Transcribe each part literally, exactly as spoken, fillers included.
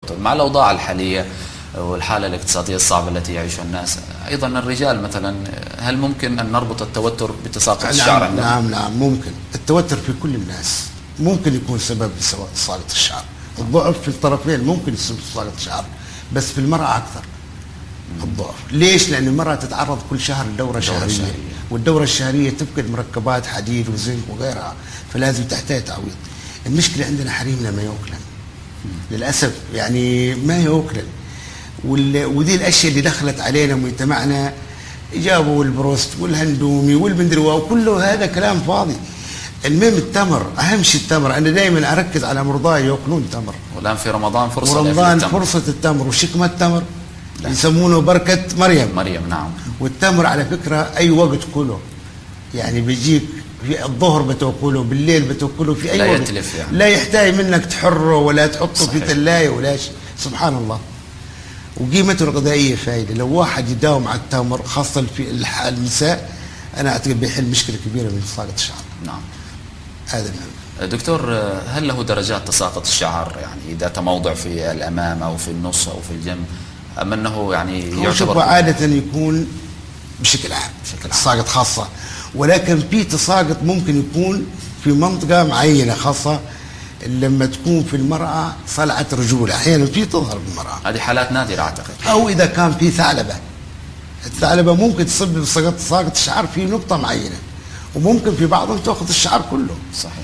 مع الأوضاع الحالية والحالة الاقتصادية الصعبة التي يعيشها الناس، أيضا الرجال مثلا، هل ممكن أن نربط التوتر بتساقط نعم الشعر عندنا؟ نعم نعم ممكن. التوتر في كل الناس ممكن يكون سبب لتساقط الشعر. الضعف في الطرفين ممكن يسبب تساقط الشعر، بس في المرأة أكثر الضعف. ليش؟ لأن المرأة تتعرض كل شهر لدورة شهرية، والدورة الشهرية تفقد مركبات حديد وزنك وغيرها، فلازم تحتاج تعويض. المشكلة عندنا حريمنا ما يوكلن للأسف، يعني ما يوكلن، ودي الأشياء اللي دخلت علينا مجتمعنا، جابوا البروست والهندومي والبندروا وكله هذا كلام فاضي. المهم التمر، أهم شيء التمر. أنا دائما أركز على مرضاي يأكلون تمر، والآن في رمضان فرصة ورمضان فرصة التمر وشكمة التمر يسمونه بركة مريم. مريم نعم. والتمر على فكرة أي وقت كله، يعني بيجيك في الظهر بتاكله، بالليل بتاكله، في أي لا وقت يتلف يعني. لا يحتاج منك تحره ولا تحطه صحيح. في ثلاجة ولا شيء. سبحان الله. وقيمته الغذائية فايدة. لو واحد يداوم على التمر خاصة في النساء، أنا أعتقد بيحل مشكلة كبيرة من تساقط الشعر. نعم. هذا المهم. دكتور، هل له درجات تساقط الشعر؟ يعني إذا تموضع في الأمام أو في النص أو في الجنب، أم أنه يعني يعتبر عادة يكون بشكل عام تساقط خاصة، ولكن في تساقط ممكن يكون في منطقة معينة خاصة، لما تكون في المرأة صلعة رجولة أحيانا في تظهر بالمرأة. هذه حالات نادرة أعتقد. أو إذا كان في ثعلبة، الثعلبة ممكن تسبب تساقط الشعر في نقطة معينة، وممكن في بعضهم تأخذ الشعر كله. صحيح.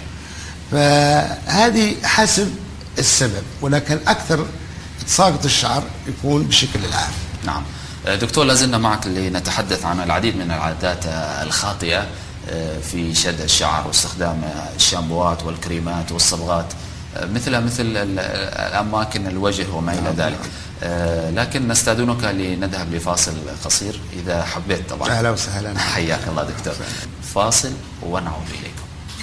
فهذه حسب السبب، ولكن أكثر تساقط الشعر يكون بشكل العام. نعم. دكتور، لازلنا معك لنتحدث عن العديد من العادات الخاطئة في شد الشعر واستخدام الشامبوات والكريمات والصبغات، مثل مثل الأماكن الوجه وما إلى ذلك. لكن نستأذنك لنذهب لفاصل قصير إذا حبيت طبعا. أهلا وسهلا. حياك الله دكتور. فاصل ونعود إليكم.